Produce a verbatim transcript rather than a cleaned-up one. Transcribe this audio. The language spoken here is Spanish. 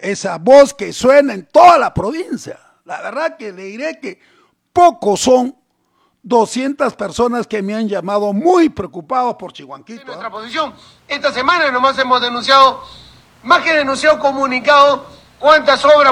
esa voz que suena en toda la provincia. La verdad que le diré que pocos son doscientas personas que me han llamado muy preocupados por Chihuanquito. Nuestra posición, esta semana nomás hemos denunciado, más que denunciado, comunicado cuántas obras